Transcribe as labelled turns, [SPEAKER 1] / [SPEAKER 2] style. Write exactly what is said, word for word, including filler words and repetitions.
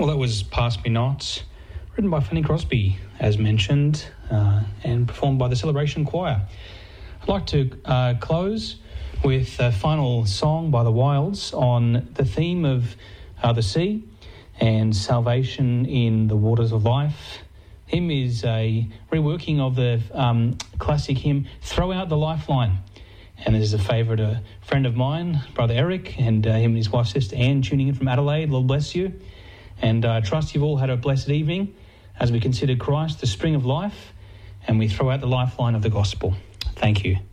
[SPEAKER 1] Well, that was Pass Me Not, written by Fanny Crosby, as mentioned, uh, and performed by the Celebration Choir. I'd like to uh, close with a final song by the Wilds on the theme of uh, the sea and salvation in the waters of life. Hymn is a reworking of the um, classic hymn, Throw Out the Lifeline. And this is a favourite, a friend of mine, Brother Eric, and uh, him and his wife, Sister Anne, tuning in from Adelaide. Lord bless you. And I uh, trust you've all had a blessed evening as we consider Christ, the spring of life, and we throw out the lifeline of the gospel. Thank you.